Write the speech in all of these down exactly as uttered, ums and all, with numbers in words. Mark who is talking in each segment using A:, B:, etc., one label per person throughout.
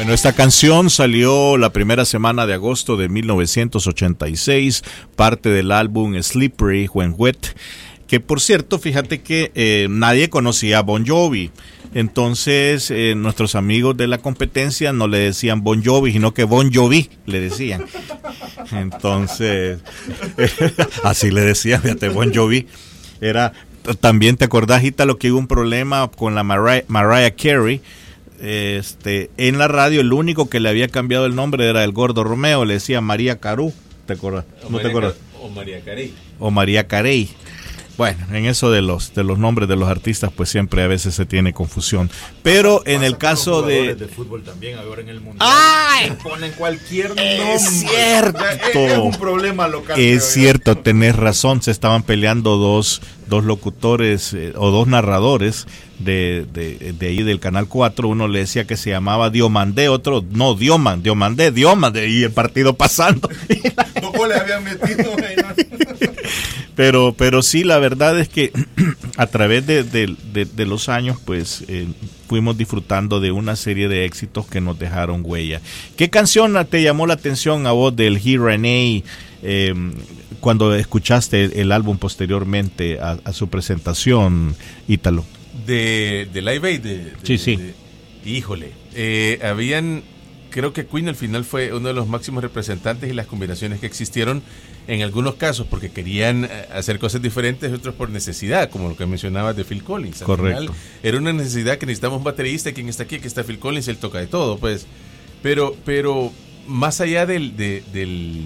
A: Bueno, esta canción salió la primera semana de agosto de mil novecientos ochenta y seis, parte del álbum Slippery When Wet, que por cierto, fíjate que eh, nadie conocía a Bon Jovi. Entonces, eh, nuestros amigos de la competencia no le decían Bon Jovi, sino que Bon Jovi le decían. Entonces, así le decían, fíjate, Bon Jovi. Era, también te acordás, Ítalo, que hubo un problema con la Mariah, Mariah Carey. Este, en la radio el único que le había cambiado el nombre era el Gordo Romeo, le decía María Carú, ¿te acuerdas? ¿No te acuerdas?
B: O María Carey.
A: O María Carey. Bueno, en eso de los de los nombres de los artistas, pues siempre a veces se tiene confusión. Pero en el caso de
B: de fútbol también ahora en el mundial.
A: ¡Ay!
B: Ponen cualquier nombre.
A: Es cierto.
B: Es, es un problema local.
A: Es cierto, tenés razón. Se estaban peleando dos dos locutores eh, o dos narradores de, de, de ahí del Canal cuatro. Uno le decía que se llamaba Diomandé, otro no, Dioman, Diomandé, Diomandé, y el partido pasando.
B: ¿Cómo le habían metido?
A: Pero, pero sí, la verdad es que a través de, de, de, de los años, pues eh, fuimos disfrutando de una serie de éxitos que nos dejaron huella. ¿Qué canción te llamó la atención a vos del He René eh, cuando escuchaste el, el álbum posteriormente a, a su presentación, Ítalo?
B: De, de Live Aid. De, de,
A: sí, sí.
B: De, híjole, eh, habían, creo que Queen al final fue uno de los máximos representantes y las combinaciones que existieron en algunos casos porque querían hacer cosas diferentes, otros por necesidad, como lo que mencionabas de Phil Collins. Al
A: Correcto.
B: final, era una necesidad que necesitamos un baterista, quien está aquí, que está Phil Collins, él toca de todo, pues. Pero, pero más allá del, de, del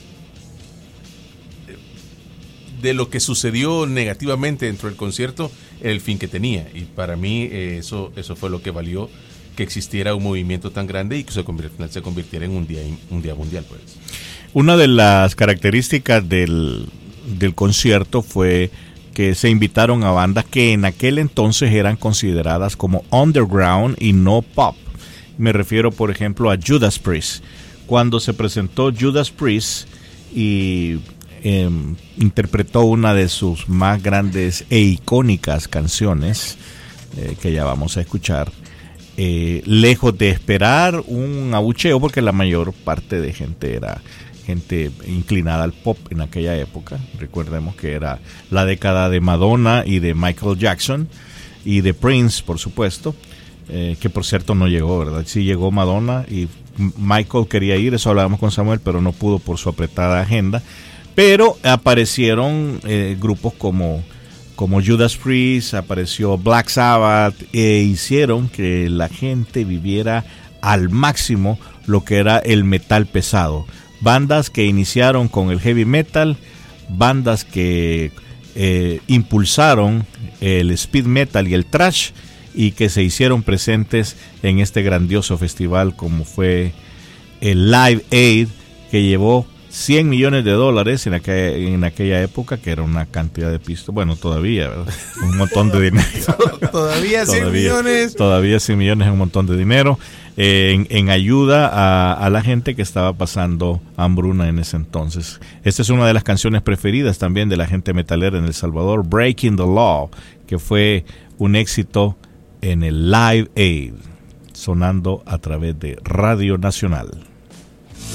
B: de lo que sucedió negativamente dentro del concierto, el fin que tenía. Y para mí eh, eso, eso fue lo que valió que existiera un movimiento tan grande y que se convirtiera, se convirtiera en un día, un día mundial, pues.
A: Una de las características del, del concierto fue que se invitaron a bandas que en aquel entonces eran consideradas como underground y no pop. Me refiero, por ejemplo, a Judas Priest. Cuando se presentó Judas Priest y eh, interpretó una de sus más grandes e icónicas canciones, eh, que ya vamos a escuchar, eh, lejos de esperar un abucheo, porque la mayor parte de gente era gente inclinada al pop en aquella época. Recordemos que era la década de Madonna y de Michael Jackson y de Prince, por supuesto, eh, que por cierto no llegó, ¿verdad? Sí llegó Madonna y Michael quería ir, eso hablábamos con Samuel, pero no pudo por su apretada agenda. Pero aparecieron eh, grupos como, como Judas Priest, apareció Black Sabbath, e hicieron que la gente viviera al máximo lo que era el metal pesado. Bandas que iniciaron con el heavy metal, bandas que eh, impulsaron el speed metal y el thrash y que se hicieron presentes en este grandioso festival como fue el Live Aid, que llevó cien millones de dólares en aquella, en aquella época, que era una cantidad de pistas, bueno, todavía, ¿verdad? Un montón de dinero.
B: Todavía cien
A: todavía,
B: millones.
A: Todavía cien millones es un montón de dinero. Eh, en, en ayuda a, a la gente que estaba pasando hambruna en ese entonces. Esta es una de las canciones preferidas también de la gente metalera en El Salvador, Breaking the Law, que fue un éxito en el Live Aid, sonando a través de Radio Nacional.